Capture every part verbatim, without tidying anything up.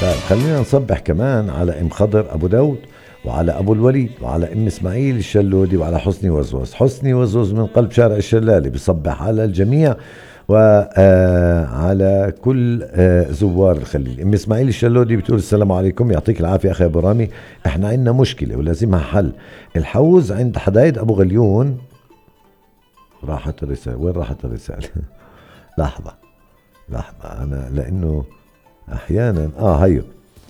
خلينا نصبح كمان على ام خضر ابو داود، وعلى ابو الوليد، وعلى ام اسماعيل الشلودي، وعلى حسني وزوز. حسني وزوز من قلب شارع الشلالي بصبح على الجميع وعلى كل زوار الخليل. ام اسماعيل الشلودي بتقول السلام عليكم، يعطيك العافيه اخي ابو رامي، احنا عندنا مشكله ولازمها حل. الحوز عند حدايد ابو غليون. راحت الرساله، وين راحت الرساله؟ لحظه لحظه انا لانه احيانا اه هيو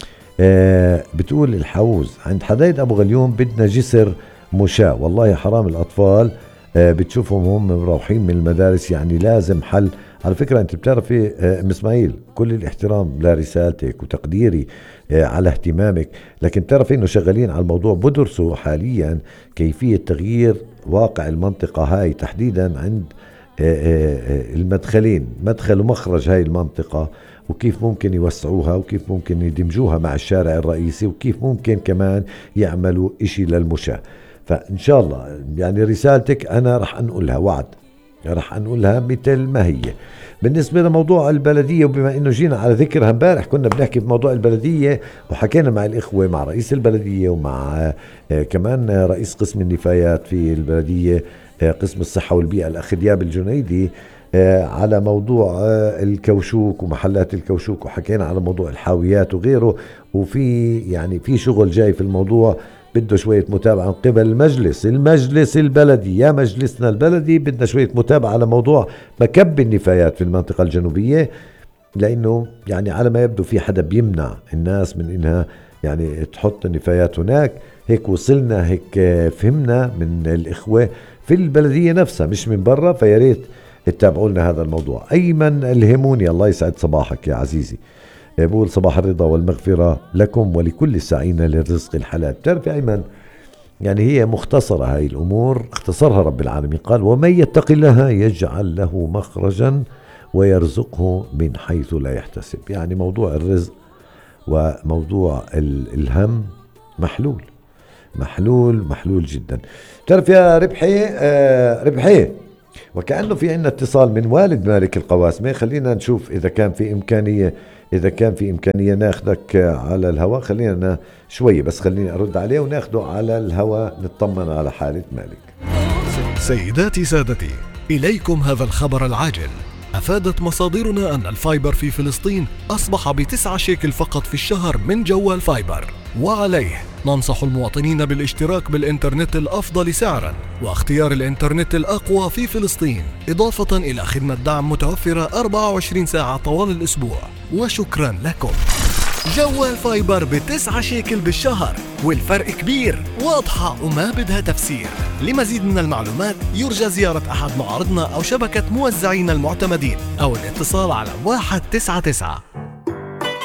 آه بتقول الحوز عند حدايد ابو غليون بدنا جسر مشاة، والله حرام الاطفال آه بتشوفهم هم مروحين من المدارس، يعني لازم حل. على فكرة انت بتعرفي آه ام اسماعيل، كل الاحترام لرسالتك وتقديري آه على اهتمامك، لكن بتعرفي انه شغالين على الموضوع، بدرسوا حاليا كيفية تغيير واقع المنطقة هاي تحديدا عند آه آه المدخلين، مدخل ومخرج هاي المنطقة، وكيف ممكن يوسعوها وكيف ممكن يدمجوها مع الشارع الرئيسي، وكيف ممكن كمان يعملوا اشي للمشاة. فإن شاء الله يعني رسالتك أنا رح أنقلها، وعد رح أنقلها مثل ما هي. بالنسبة لموضوع البلدية، وبما أنه جينا على ذكرها امبارح كنا بنحكي في موضوع البلدية، وحكينا مع الإخوة، مع رئيس البلدية ومع آه كمان رئيس قسم النفايات في البلدية، آه قسم الصحة والبيئة الأخ دياب الجنيدي، آه على موضوع آه الكوشوك ومحلات الكوشوك، وحكينا على موضوع الحاويات وغيره. وفي يعني في شغل جاي في الموضوع، بده شوية متابعة من قبل المجلس المجلس البلدي. يا مجلسنا البلدي بدنا شوية متابعة على موضوع مكب النفايات في المنطقة الجنوبية، لأنه يعني على ما يبدو في حدا بيمنع الناس من إنها يعني تحط النفايات هناك. هيك وصلنا، هيك فهمنا من الإخوة في البلدية نفسها مش من برا. فياريت تتابعوا لنا هذا الموضوع. أيمن الهموني، الله يسعد صباحك يا عزيزي، بقول صباح الرضا والمغفرة لكم ولكل الساعين للرزق الحلال. بتعرف يا أيمن، يعني هي مختصرة هاي الأمور، اختصرها رب العالمين، قال ومن يتق الله يجعل له مخرجا ويرزقه من حيث لا يحتسب. يعني موضوع الرزق وموضوع الهم محلول محلول محلول جدا. بتعرف يا ربحي آه ربحي، وكأنه في عنا اتصال من والد مالك القواسمة. خلينا نشوف إذا كان في إمكانية إذا كان في إمكانية ناخدك على الهواء. خلينا شوية بس، خليني أرد عليه وناخده على الهواء نطمن على حالة مالك. سيداتي سادتي، إليكم هذا الخبر العاجل. أفادت مصادرنا أن الفايبر في فلسطين أصبح بتسعة شيكل فقط في الشهر من جوال فايبر، وعليه ننصح المواطنين بالاشتراك بالإنترنت الأفضل سعراً واختيار الإنترنت الأقوى في فلسطين، إضافة إلى خدمة دعم متوفرة أربعة وعشرين ساعة طوال الأسبوع. وشكراً لكم. جوال فايبر بتسعة شيكل بالشهر، والفرق كبير، واضحة وما بدها تفسير. لمزيد من المعلومات يرجى زيارة أحد معارضنا أو شبكة موزعين المعتمدين أو الاتصال على واحد تسعة تسعة.